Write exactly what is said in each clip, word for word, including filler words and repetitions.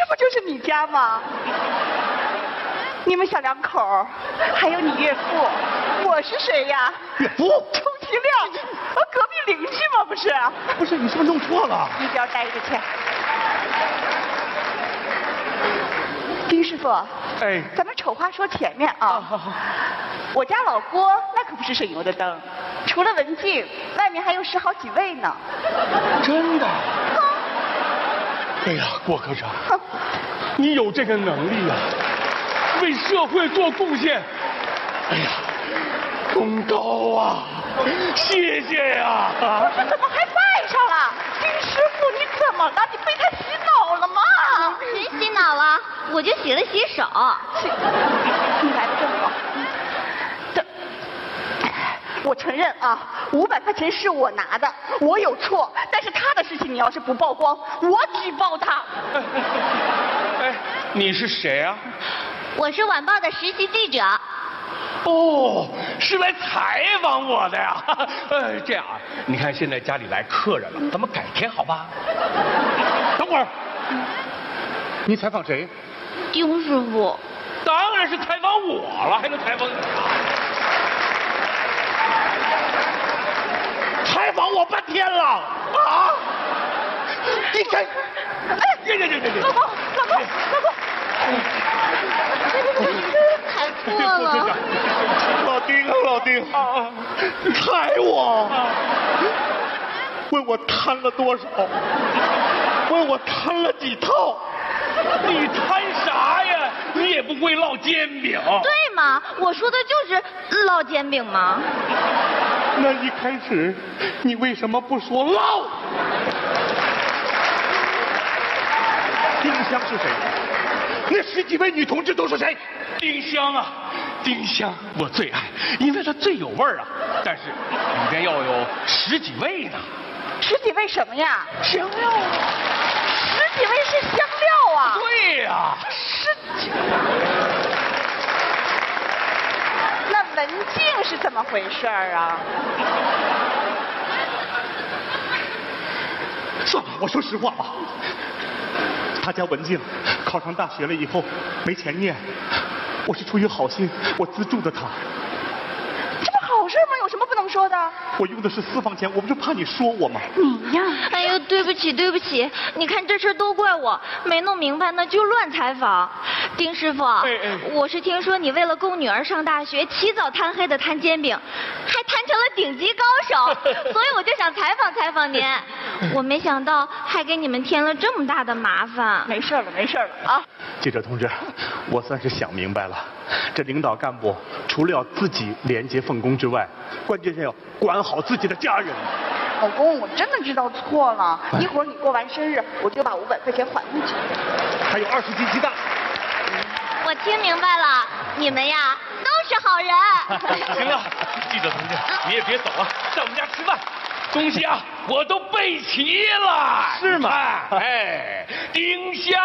不就是你家吗？你们小两口，还有你岳父，我是谁呀？ 岳父？ 充其量，隔壁邻居嘛，不是？ 不是，你是不是弄错了？ 一边待着去。丁师傅， 哎， 咱们丑话说前面啊。 啊好好我家老郭那可不是省油的灯，除了文静，外面还有十好几位呢。 真的？哎呀，郭科长，你有这个能力啊，为社会做贡献。哎呀，功高啊！谢谢呀！ 这怎么还拜上了？丁师傅，你怎么了？你被他洗脑了吗？ 谁洗脑了？我就洗了洗手。 你来的正好。这，我承认啊，五百块钱是我拿的，我有错。但是他的事情你要是不曝光，我举报他。 哎，你是谁啊？ 我是晚报的实习记者。 哦，是来采访我的呀。呃，这样啊，你看现在家里来客人了，咱们改天好吧？等会儿，你采访谁？ 丁师傅。 当然是采访我了，还能采访你啊？采访我半天了啊！你看，哎，这这这这这， 老公，老公，老公。 踩错了。 老丁啊，老丁啊，踩我！问我贪了多少？问我贪了几套？你贪啥呀？你也不会烙煎饼。 对嘛，我说的就是烙煎饼嘛。 那一开始你为什么不说烙？丁香是谁？那十几位女同志都是谁？丁香啊，丁香我最爱，因为它最有味儿啊。但是里边要有十几味呢。 十几味什么呀？ 香料啊。 十几味是香料啊。 对呀、啊。 十几。那文静是怎么回事啊？ 算了，我说实话吧。他家文静考上大学了以后没钱念，我是出于好心，我资助的他。 这不好事吗？有什么不能说的？ 我用的是私房钱，我不就怕你说我吗？ 你呀！ 哎呦，对不起，对不起，你看这事都怪我，没弄明白呢就乱采访。丁师傅， 哎哎， 我是听说你为了供女儿上大学，起早贪黑的摊煎饼，还摊成了顶级高手，所以我就想采访采访您。我没想到还给你们添了这么大的麻烦。 没事了，没事了啊！ 记者同志，我算是想明白了，这领导干部除了要自己廉洁奉公之外，关键是要管好自己的家人。 老公，我真的知道错了，一会儿你过完生日，我就把五百块钱还回去。 还有二十斤鸡蛋。 我听明白了，你们呀都是好人。 行了，记者同志，你也别走了，在我们家吃饭。东西啊，我都备齐了。 是吗？ 哎，丁香，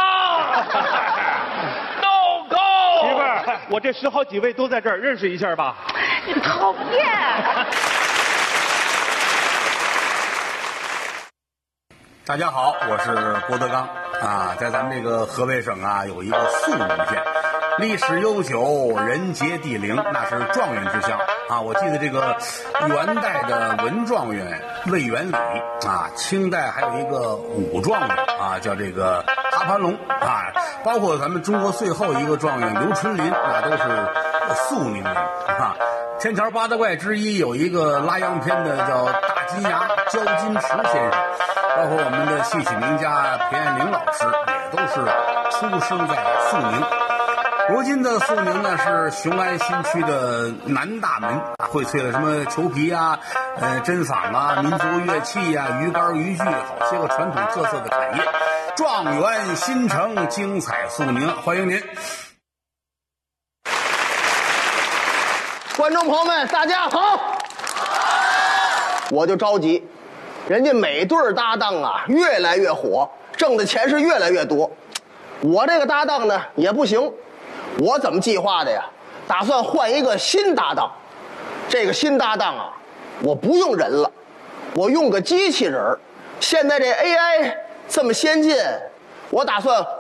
豆蔻。 媳妇儿，我这十好几位都在这儿，认识一下吧。 你讨厌。 大家好，我是郭德纲啊，在咱们这个河北省啊，有一个肃武县，历史悠久，人杰地灵，那是状元之乡啊。我记得这个元代的文状元魏元礼啊，清代还有一个武状元啊，叫这个哈盘龙啊，包括咱们中国最后一个状元刘春霖，那都是肃宁人啊。天桥八大怪之一有一个拉洋片的叫大金牙焦金池先生，包括我们的戏曲名家田爱玲老师也都是出生在肃宁。如今的肃宁呢是雄安新区的南大门，荟萃了什么裘皮啊、呃针坊啊、民族乐器啊、鱼竿渔具，好些个传统特色的产业。状元新城，精彩肃宁，欢迎您。 观众朋友们，大家好！我就着急，人家每对搭档啊越来越火，挣的钱是越来越多。我这个搭档呢也不行，我怎么计划的呀？打算换一个新搭档。这个新搭档啊，我不用人了，我用个机器人。现在这 A I 这么先进，我打算